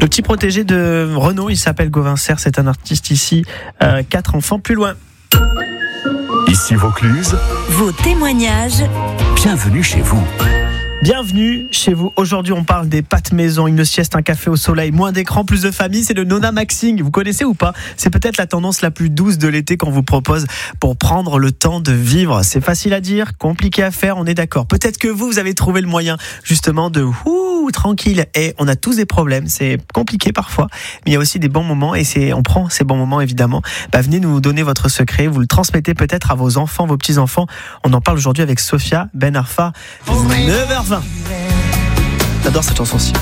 Le petit protégé de Renaud, il s'appelle Gauvin Serre, c'est un artiste ici, 4 enfants plus loin. Ici Vaucluse, vos témoignages. Bienvenue chez vous. Bienvenue chez vous. Aujourd'hui, on parle des pâtes maison, une sieste, un café au soleil, moins d'écran, plus de famille. C'est le Nona Maxing. Vous connaissez ou pas? C'est peut-être la tendance la plus douce de l'été qu'on vous propose pour prendre le temps de vivre. C'est facile à dire, compliqué à faire, on est d'accord. Peut-être que vous avez trouvé le moyen justement de tranquille. Et on a tous des problèmes. C'est compliqué parfois, mais il y a aussi des bons moments et on prend ces bons moments évidemment. Venez nous donner votre secret. Vous le transmettez peut-être à vos enfants, vos petits-enfants. On en parle aujourd'hui avec Sophia Ben Arfa. 9h20. J'adore cette chanson aussi.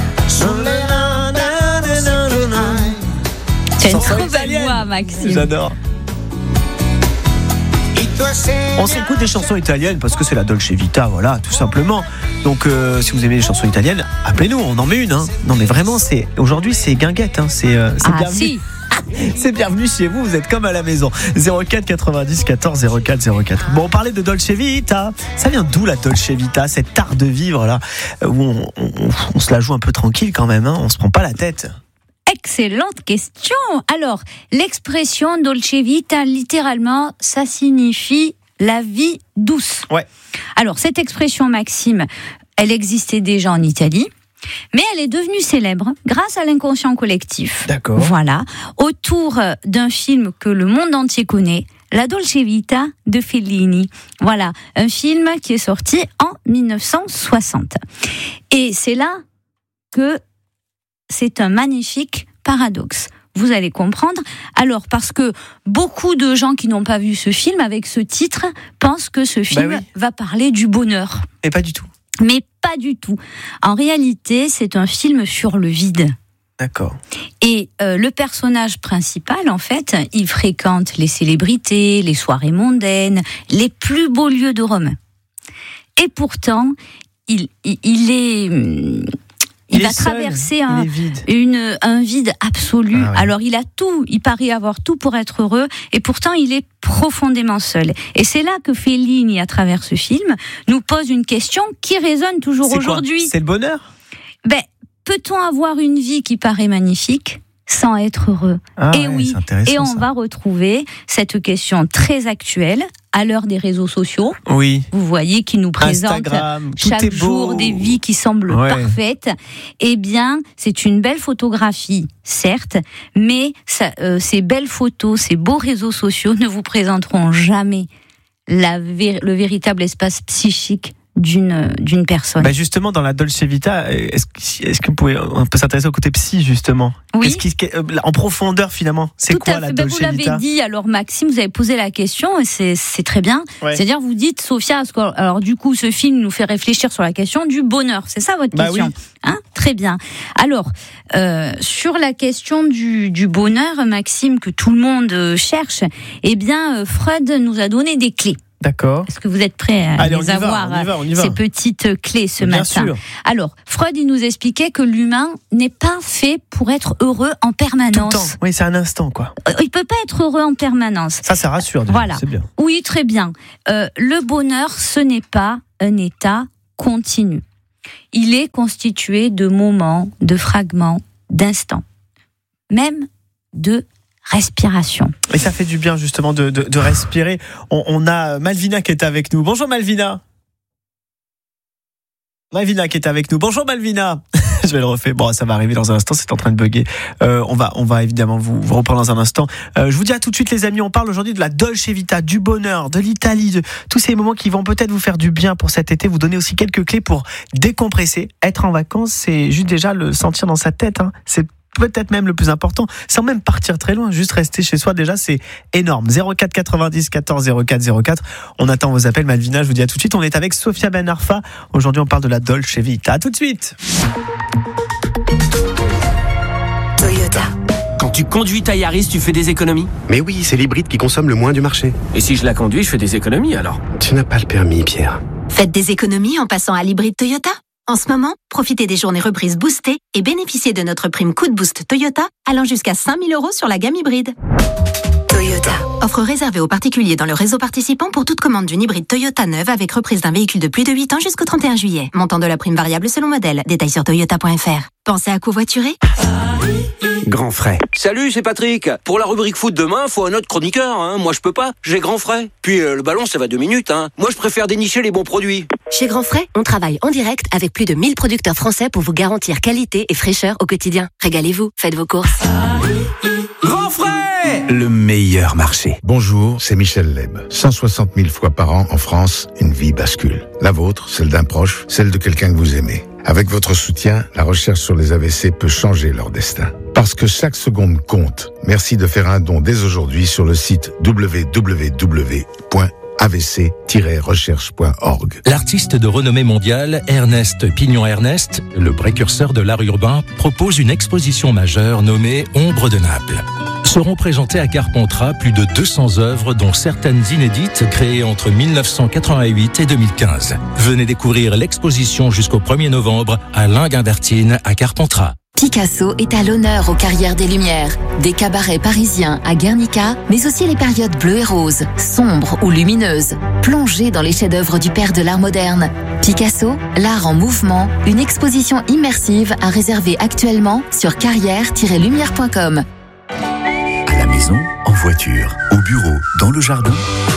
C'est une trop belle voix, Maxime. J'adore. On s'écoute des chansons italiennes parce que c'est la Dolce Vita, voilà, tout simplement. Donc, si vous aimez les chansons italiennes, appelez-nous, on en met une. Non, mais vraiment, aujourd'hui, c'est guinguette. C'est bienvenue. Si. C'est bienvenue chez vous, vous êtes comme à la maison. 04 90 14 04 04. Bon, on parlait de Dolce Vita. Ça vient d'où la Dolce Vita, cet art de vivre là, où on se la joue un peu tranquille quand même, on se prend pas la tête. Excellente question. Alors, l'expression Dolce Vita, littéralement, ça signifie la vie douce. Ouais. Alors, cette expression, Maxime, elle existait déjà en Italie. Mais elle est devenue célèbre grâce à l'inconscient collectif. D'accord. Voilà, autour d'un film que le monde entier connaît, La Dolce Vita de Fellini. Voilà, un film qui est sorti en 1960. Et c'est là que c'est un magnifique paradoxe. Vous allez comprendre. Alors, parce que beaucoup de gens qui n'ont pas vu ce film avec ce titre pensent que ce film va parler du bonheur. Et pas du tout. Mais pas du tout. En réalité, c'est un film sur le vide. D'accord. Et le personnage principal, en fait, il fréquente les célébrités, les soirées mondaines, les plus beaux lieux de Rome. Et pourtant, il va traverser un vide absolu. Ah ouais. Alors il a tout, il paraît avoir tout pour être heureux, et pourtant il est profondément seul. Et c'est là que Fellini, à travers ce film, nous pose une question qui résonne toujours aujourd'hui. C'est le bonheur ? Peut-on avoir une vie qui paraît magnifique sans être heureux ? Oui, et on va retrouver cette question très actuelle à l'heure des réseaux sociaux. Oui. Vous voyez qu'ils nous présentent Instagram, chaque jour des vies qui semblent parfaites. Eh bien, c'est une belle photographie, certes, mais ces belles photos, ces beaux réseaux sociaux ne vous présenteront jamais le véritable espace psychique d'une personne. Justement, dans la Dolce Vita, est-ce qu'on peut s'intéresser au côté psy, justement ? Oui. En profondeur, finalement, c'est tout quoi la Dolce Vita ? Vous l'avez dit, alors Maxime, vous avez posé la question, et c'est très bien. Ouais. C'est-à-dire, vous dites, Sophia, alors du coup, ce film nous fait réfléchir sur la question du bonheur. C'est ça votre question ? Oui. Très bien. Alors, sur la question du bonheur, Maxime, que tout le monde cherche, eh bien, Freud nous a donné des clés. D'accord. Est-ce que vous êtes prêts à on y va. Ces petites clés ce Bien matin sûr. Alors, Freud, il nous expliquait que l'humain n'est pas fait pour être heureux en permanence. Tout le temps. Oui, c'est un instant, quoi. Il peut pas être heureux en permanence. Ça rassure. Déjà. Voilà. C'est bien. Oui, très bien. Le bonheur, ce n'est pas un état continu. Il est constitué de moments, de fragments, d'instants, même de respiration. Et ça fait du bien justement de respirer. On a Malvina qui est avec nous. Bonjour Malvina. Malvina qui est avec nous. Bonjour Malvina. Je vais le refaire. Bon, ça va arriver dans un instant, c'est en train de bugger. On va évidemment vous reprendre dans un instant. Je vous dis à tout de suite les amis, on parle aujourd'hui de la Dolce Vita, du bonheur, de l'Italie, de tous ces moments qui vont peut-être vous faire du bien pour cet été, vous donner aussi quelques clés pour décompresser. Être en vacances, c'est juste déjà le sentir dans sa tête. C'est peut-être même le plus important, sans même partir très loin, juste rester chez soi, déjà c'est énorme. 04 90 14 04 04. On attend vos appels. Malvina, je vous dis à tout de suite. On est avec Sophia Ben Arfa. Aujourd'hui on parle de la Dolce Vita. À tout de suite. Toyota. Quand tu conduis ta Yaris, tu fais des économies ? Mais oui, c'est l'hybride qui consomme le moins du marché. Et si je la conduis, je fais des économies alors ? Tu n'as pas le permis, Pierre. Faites des économies en passant à l'hybride Toyota. En ce moment, profitez des journées reprises boostées et bénéficiez de notre prime Coup de Boost Toyota allant jusqu'à 5 000 € sur la gamme hybride. Toyota. Offre réservée aux particuliers dans le réseau participant pour toute commande d'une hybride Toyota neuve avec reprise d'un véhicule de plus de 8 ans jusqu'au 31 juillet. Montant de la prime variable selon modèle. Détails sur toyota.fr. Pensez à covoiturer ? Grand frais. Salut, c'est Patrick. Pour la rubrique foot demain, faut un autre chroniqueur. Moi, je peux pas. J'ai grand frais. Puis le ballon, ça va 2 minutes. Moi, je préfère dénicher les bons produits. Chez Grand Frais, on travaille en direct avec plus de 1000 producteurs français pour vous garantir qualité et fraîcheur au quotidien. Régalez-vous, faites vos courses. Grand frais! Le meilleur marché. Bonjour, c'est Michel Leb. 160 000 fois par an en France, une vie bascule. La vôtre, celle d'un proche, celle de quelqu'un que vous aimez. Avec votre soutien, la recherche sur les AVC peut changer leur destin. Parce que chaque seconde compte. Merci de faire un don dès aujourd'hui sur le site www.avc-recherche.org. L'artiste de renommée mondiale, Ernest Pignon-Ernest, le précurseur de l'art urbain, propose une exposition majeure nommée Ombre de Naples. Seront présentées à Carpentras plus de 200 œuvres, dont certaines inédites, créées entre 1988 et 2015. Venez découvrir l'exposition jusqu'au 1er novembre à Linguimbertine à Carpentras. Picasso est à l'honneur aux Carrières des Lumières. Des cabarets parisiens à Guernica, mais aussi les périodes bleues et roses, sombres ou lumineuses. Plongez dans les chefs-d'œuvre du père de l'art moderne. Picasso, l'art en mouvement, une exposition immersive à réserver actuellement sur carrière-lumière.com. À la maison, en voiture, au bureau, dans le jardin.